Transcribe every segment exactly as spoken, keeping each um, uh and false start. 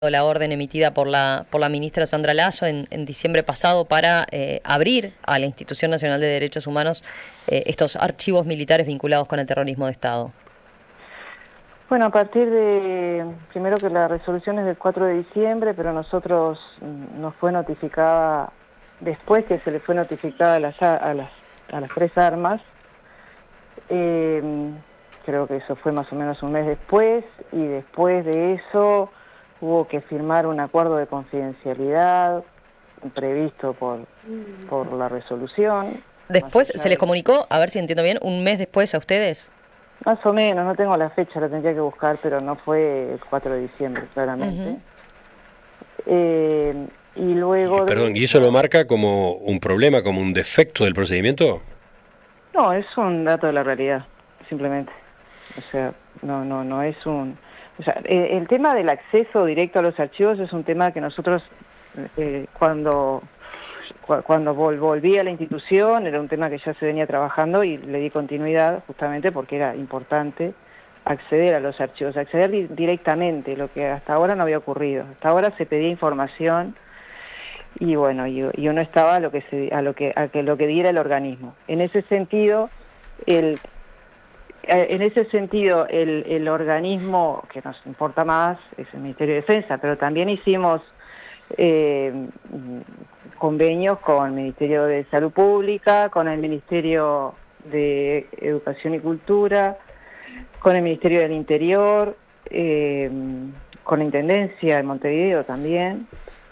la orden emitida por la por la ministra Sandra Lasso en, en diciembre pasado para eh, abrir a la Institución Nacional de Derechos Humanos eh, estos archivos militares vinculados con el terrorismo de Estado? Bueno, a partir de, primero que la resolución es del cuatro de diciembre, pero nosotros nos fue notificada, después que se le fue notificada a las, a las, a las tres armas, eh, creo que eso fue más o menos un mes después, y después de eso hubo que firmar un acuerdo de confidencialidad previsto por, por la resolución. Después se les comunicó, a ver si entiendo bien, un mes después a ustedes. Más o menos, no tengo la fecha, la tendría que buscar, pero no fue el cuatro de diciembre, claramente. Uh-huh. eh, y luego... Y, perdón, ¿y eso lo marca como un problema, como un defecto del procedimiento? No, es un dato de la realidad, simplemente. O sea, no, no, no es un... O sea, el, el tema del acceso directo a los archivos es un tema que nosotros, eh, cuando... Cuando volví a la institución era un tema que ya se venía trabajando y le di continuidad justamente porque era importante acceder a los archivos, acceder di directamente, lo que hasta ahora no había ocurrido. Hasta ahora se pedía información y bueno, y, y uno estaba a lo que se, a lo que a que lo que diera el organismo. En ese sentido, el en ese sentido el, el organismo que nos importa más es el Ministerio de Defensa, pero también hicimos eh, convenios con el Ministerio de Salud Pública, con el Ministerio de Educación y Cultura, con el Ministerio del Interior, eh, con la Intendencia de Montevideo también.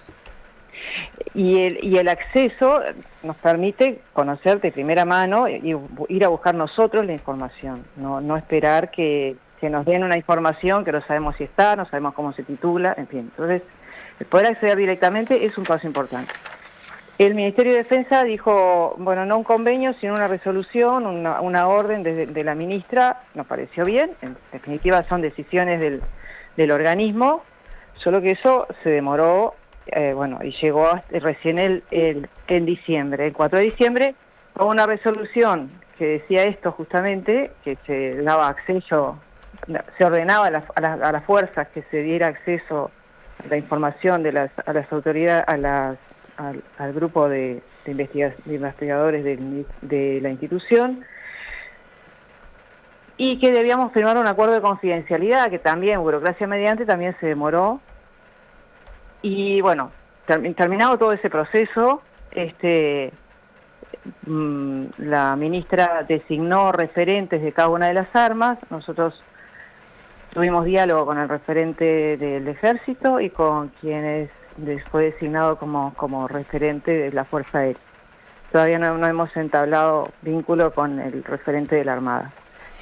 Y el, y el acceso nos permite conocer de primera mano y ir a buscar nosotros la información, no, no esperar que, que nos den una información que no sabemos si está, no sabemos cómo se titula, en fin. Entonces, el poder acceder directamente es un paso importante. El Ministerio de Defensa dijo, bueno, no un convenio, sino una resolución, una, una orden de, de la ministra, nos pareció bien, en definitiva son decisiones del, del organismo, solo que eso se demoró, eh, bueno, y llegó hasta, recién el, el, en diciembre, el cuatro de diciembre, hubo una resolución que decía esto justamente, que se daba acceso, se ordenaba a, la, a, la, a las fuerzas que se diera acceso a la información de las, a las autoridades, a las Al, al grupo de, de, investiga de investigadores de, de la institución, y que debíamos firmar un acuerdo de confidencialidad que también, burocracia mediante, también se demoró. Y bueno, ter terminado todo ese proceso, este, mmm, la ministra designó referentes de cada una de las armas. Nosotros tuvimos diálogo con el referente del Ejército y con quienes fue designado como, como referente de la Fuerza Aérea. Todavía no, no hemos entablado vínculo con el referente de la Armada.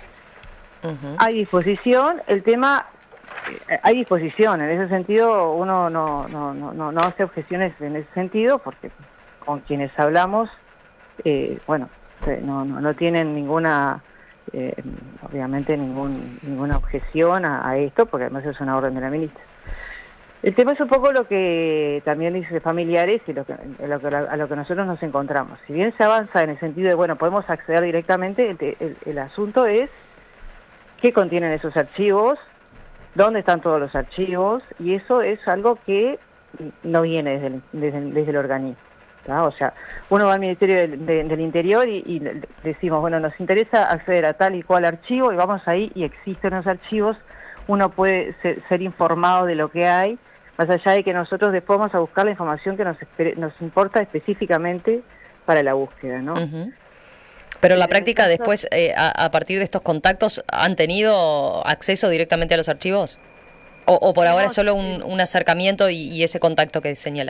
Uh-huh. Hay disposición, el tema, eh, hay disposición, en ese sentido uno no, no, no, no, no hace objeciones en ese sentido, porque con quienes hablamos, eh, bueno, no, no, no tienen ninguna, eh, obviamente ningún, ninguna objeción a, a esto, porque además es una orden de la ministra. El tema es un poco lo que también dice familiares y lo que, lo que, a lo que nosotros nos encontramos. Si bien se avanza en el sentido de, bueno, podemos acceder directamente, el, el, el asunto es qué contienen esos archivos, dónde están todos los archivos, y eso es algo que no viene desde el, desde, desde el organismo, ¿tá? O sea, uno va al Ministerio del, de, del Interior y, y decimos, bueno, nos interesa acceder a tal y cual archivo, y vamos ahí y existen los archivos, uno puede ser, ser informado de lo que hay, más allá de que nosotros después vamos a buscar la información que nos, nos importa específicamente para la búsqueda, ¿no? Uh-huh. Pero en la práctica caso, después, eh, a, a partir de estos contactos, ¿han tenido acceso directamente a los archivos? ¿O, o por no, ahora es solo un, un acercamiento y, y ese contacto que señala?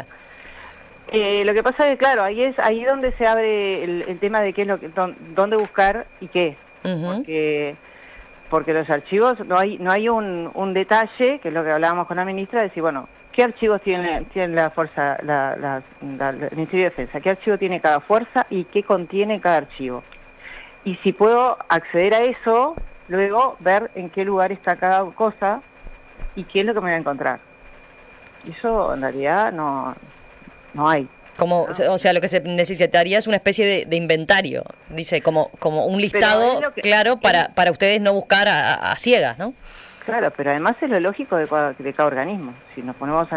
Eh, lo que pasa es que, claro, ahí es ahí donde se abre el, el tema de qué es lo que, dónde buscar y qué. Uh-huh. Porque... porque los archivos, no hay no hay un, un detalle, que es lo que hablábamos con la ministra, de decir, bueno, ¿qué archivos tiene, tiene la fuerza, la, la, la, el Ministerio de Defensa? ¿Qué archivo tiene cada fuerza y qué contiene cada archivo? Y si puedo acceder a eso, luego ver en qué lugar está cada cosa y qué es lo que me voy a encontrar. Eso en realidad no, no hay. Como, no. O sea, lo que se necesitaría es una especie de, de inventario, dice, como como un listado que, claro para, para ustedes no buscar a, a ciegas, ¿no? Claro, pero además es lo lógico de cada, de cada organismo. Si nos ponemos a